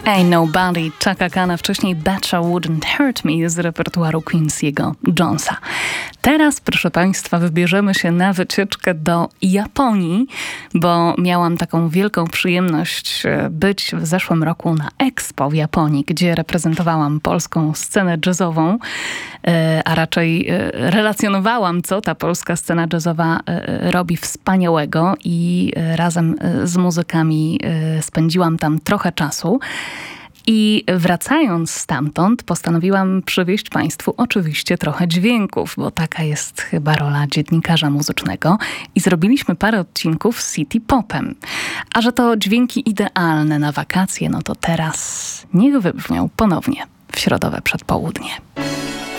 Ain't Nobody, Chaka Khan, wcześniej Betcha Wouldn't Hurt Me z repertuaru Quincy'ego Jonesa. Teraz, proszę Państwa, wybierzemy się na wycieczkę do Japonii, bo miałam taką wielką przyjemność być w zeszłym roku na Expo w Japonii, gdzie reprezentowałam polską scenę jazzową, a raczej relacjonowałam, co ta polska scena jazzowa robi wspaniałego i razem z muzykami spędziłam tam trochę czasu. I wracając stamtąd, postanowiłam przywieźć Państwu oczywiście trochę dźwięków, bo taka jest chyba rola dziennikarza muzycznego. I zrobiliśmy parę odcinków z City Popem. A że to dźwięki idealne na wakacje, no to teraz niech wybrzmią ponownie w środowe przedpołudnie.